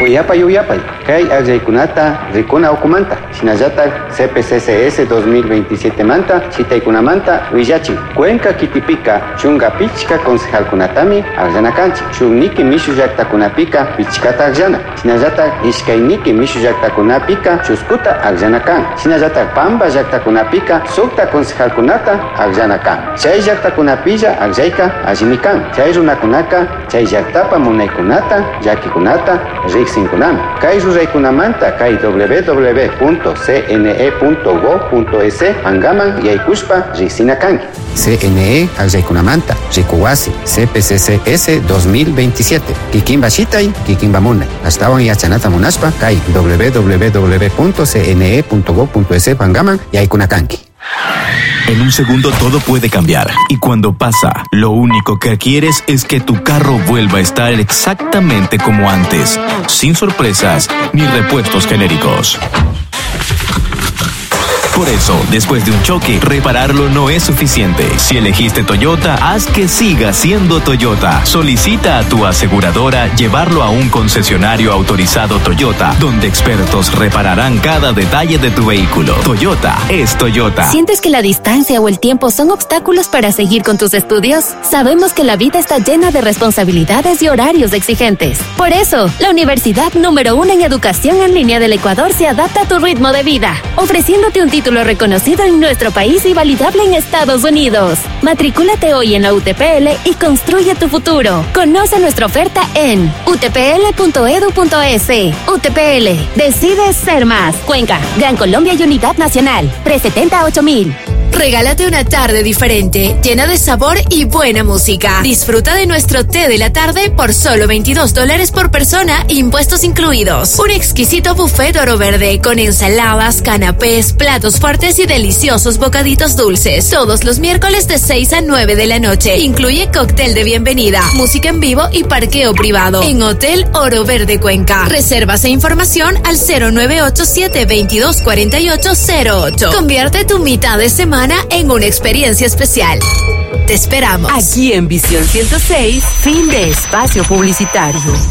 Uyapay, kay agllaykunata rikuna ukumanta. Shinallatak CPCCS 2027 manta, chitaykunamanta willachi. Cuenca Kitipika, chunga pichka concejalkunatami aglanakanchi. Chugniki mishu llaqtakunapika pichkata agllana. Shinallatak ishkayniki mishu llaqtakunapika chuskuta agllanakan. Shinallatak Pamba llaqtakunapika sukta concejalkunata agllanakan. Chay llaqtakunapilla aglayka allimikan. Chay runakunaka chay llaqtapa munaykunata llakikunata riqsinkunami. Kay ruraykunamanta kay www.cne.go.es angaman yaykushpa riqsinakanki. CNE aglaykunamanta rikuwasi CPCCS 2027 kikinba shitay kikinba munay. Astawan yachanata munashpa kay www.cne.go.es angaman yaykunakanki. En un segundo todo puede cambiar y cuando pasa, lo único que quieres es que tu carro vuelva a estar exactamente como antes, sin sorpresas ni repuestos genéricos. Por eso, después de un choque, repararlo no es suficiente. Si elegiste Toyota, haz que siga siendo Toyota. Solicita a tu aseguradora llevarlo a un concesionario autorizado Toyota, donde expertos repararán cada detalle de tu vehículo. Toyota es Toyota. ¿Sientes que la distancia o el tiempo son obstáculos para seguir con tus estudios? Sabemos que la vida está llena de responsabilidades y horarios exigentes. Por eso, la universidad número 1 en educación en línea del Ecuador se adapta a tu ritmo de vida, ofreciéndote un título reconocido en nuestro país y validable en Estados Unidos. Matricúlate hoy en la UTPL y construye tu futuro. Conoce nuestra oferta en utpl.edu.es. UTPL, decide ser más. Cuenca, Gran Colombia y Unidad Nacional. 370-8000. Regálate una tarde diferente, llena de sabor y buena música. Disfruta de nuestro té de la tarde por solo $22 por persona, impuestos incluidos. Un exquisito buffet oro verde con ensaladas, canapés, platos fuertes y deliciosos bocaditos dulces. Todos los miércoles de 6 a 9 de la noche. Incluye cóctel de bienvenida, música en vivo y parqueo privado. En Hotel Oro Verde Cuenca. Reservas e información al 0987-224808. Convierte tu mitad de semana en una experiencia especial. Te esperamos. Aquí en Visión 106, fin de espacio publicitario.